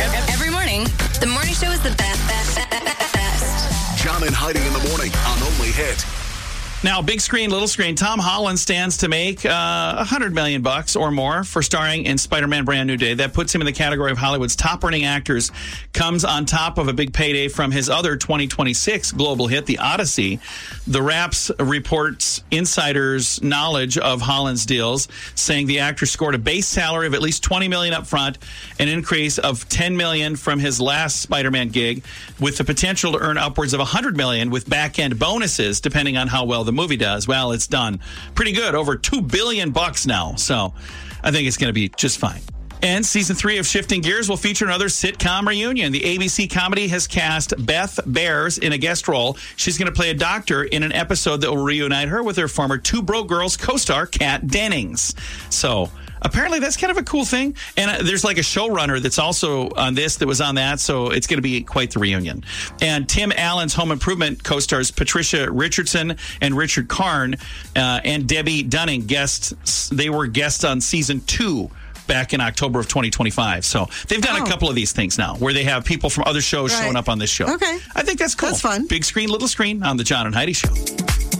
Every morning, the morning show is the best. John and Heidi in the morning on Only Hit. Now, big screen, little screen. Tom Holland stands to make $100 million or more for starring in Spider-Man Brand New Day. That puts him in the category of Hollywood's top-earning actors. Comes on top of a big payday from his other 2026 global hit, The Odyssey. The Wraps reports insiders' knowledge of Holland's deals, saying the actor scored a base salary of at least $20 million up front, an increase of $10 million from his last Spider-Man gig, with the potential to earn upwards of $100 million with back-end bonuses, depending on how well the movie does. Well, it's done pretty good, over $2 billion now. So I think it's going to be just fine. And season 3 of Shifting Gears will feature another sitcom reunion. The ABC comedy has cast Beth Bears in a guest role. She's going to play a doctor in an episode that will reunite her with her former Two Broke Girls co-star, Kat Dennings. So apparently that's kind of a cool thing. And there's like a showrunner that's also on this that was on that, so it's going to be quite the reunion. And Tim Allen's Home Improvement co-stars Patricia Richardson and Richard Karn and Debbie Dunning they were guests on season 2 back in October of 2025. So they've done a couple of these things now where they have people from other shows showing up on this show. Okay. I think that's cool. That's fun. Big screen, little screen on the John and Heidi Show.